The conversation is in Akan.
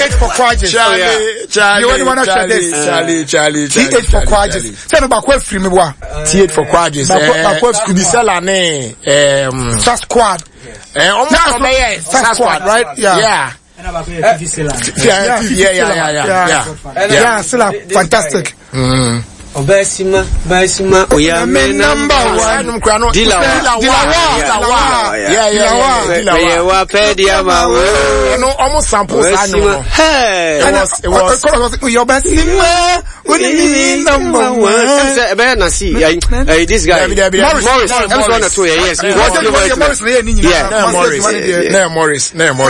T8 for Quadges. Charlie. You want to share this? Charlie. T8 for Quadges. Tell me about what free me wa. T8 for Quadges. Kubisela ne. Sasquad. Sasquad, right? Yeah. Yeah, still fantastic. Obesima, oya me number one. Dilawa. Yeah. Wa pedia ma we. No, almost samples. Hey, it was your Obesima. Number one. This guy. Morris. Yes. Morris.